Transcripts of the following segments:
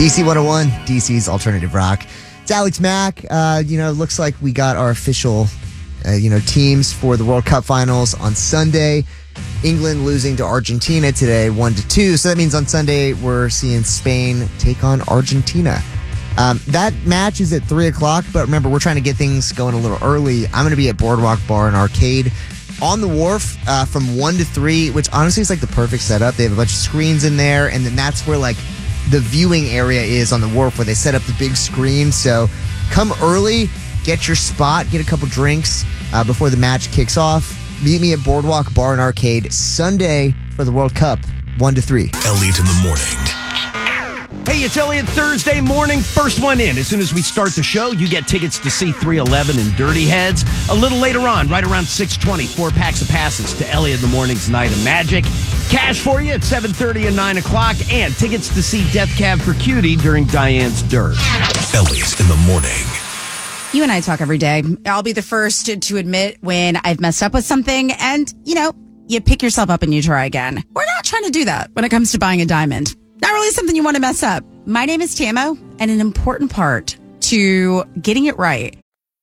DC 101, DC's Alternative Rock. It's Alex Mack. Looks like we got our official, teams for the World Cup finals on Sunday. England losing to Argentina today, 1-2. So that means on Sunday we're seeing Spain take on Argentina. That match is at 3 o'clock, but remember, we're trying to get things going a little early. I'm going to be at Boardwalk Bar and Arcade on the wharf from 1 to 3, which honestly is like the perfect setup. They have a bunch of screens in there, and then that's where like the viewing area is on the wharf where they set up the big screen. So come early, get your spot, get a couple drinks before the match kicks off. Meet me at Boardwalk Bar and Arcade Sunday for the World Cup, 1 to 3. Elliot in the morning. Hey, it's Elliot Thursday morning. First one in. As soon as we start the show, you get tickets to see 311 and Dirty Heads. A little later on, right around 6:20, 4 packs of passes to Elliot in the Morning's Night of Magic. Cash for you at 7:30 and 9 o'clock. And tickets to see Death Cab for Cutie during Diane's Dirt. Elliot in the morning. You and I talk every day. I'll be the first to admit when I've messed up with something and, you pick yourself up and you try again. We're not trying to do that when it comes to buying a diamond. Not really something you want to mess up. My name is Tamo, and an important part to getting it right.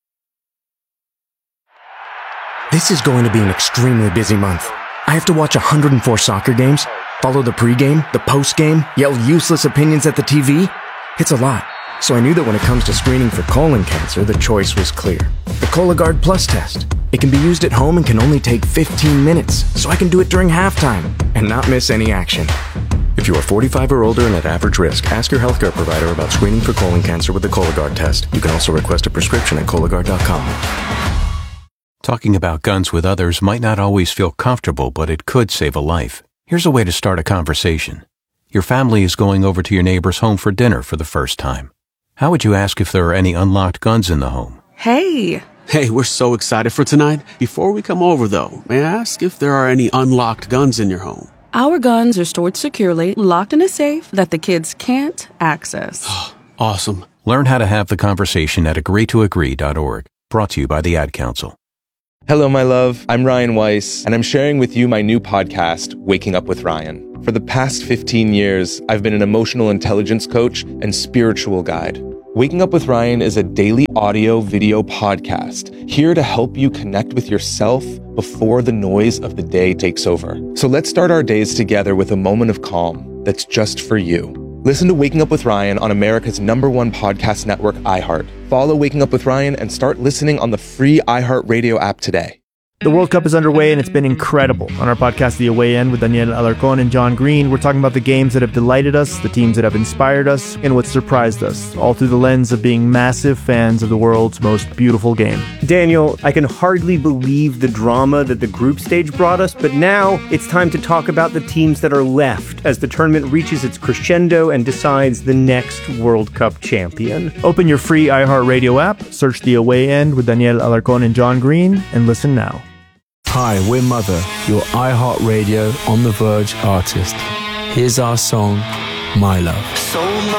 This is going to be an extremely busy month. I have to watch 104 soccer games, follow the pregame, the postgame, yell useless opinions at the TV. It's a lot. So I knew that when it comes to screening for colon cancer, the choice was clear. The Cologuard Plus test. It can be used at home and can only take 15 minutes, so I can do it during halftime and not miss any action. If you are 45 or older and at average risk, ask your healthcare provider about screening for colon cancer with the Cologuard test. You can also request a prescription at Cologuard.com. Talking about guns with others might not always feel comfortable, but it could save a life. Here's a way to start a conversation. Your family is going over to your neighbor's home for dinner for the first time. How would you ask if there are any unlocked guns in the home? Hey, we're so excited for tonight. Before we come over, though, may I ask if there are any unlocked guns in your home? Our guns are stored securely, locked in a safe that the kids can't access. Awesome. Learn how to have the conversation at agreetoagree.org. Brought to you by the Ad Council. Hello, my love. I'm Ryan Weiss, and I'm sharing with you my new podcast, Waking Up with Ryan. For the past 15 years, I've been an emotional intelligence coach and spiritual guide. Waking Up with Ryan is a daily audio-video podcast here to help you connect with yourself before the noise of the day takes over. So let's start our days together with a moment of calm that's just for you. Listen to Waking Up with Ryan on America's #1 podcast network, iHeart. Follow Waking Up with Ryan and start listening on the free iHeartRadio app today. The World Cup is underway, and it's been incredible. On our podcast, The Away End, with Daniel Alarcón and John Green, we're talking about the games that have delighted us, the teams that have inspired us, and what surprised us, all through the lens of being massive fans of the world's most beautiful game. Daniel, I can hardly believe the drama that the group stage brought us, but now it's time to talk about the teams that are left as the tournament reaches its crescendo and decides the next World Cup champion. Open your free iHeartRadio app, search The Away End with Daniel Alarcón and John Green, and listen now. Hi, we're Mother, your iHeartRadio On The Verge artist. Here's our song, My Love.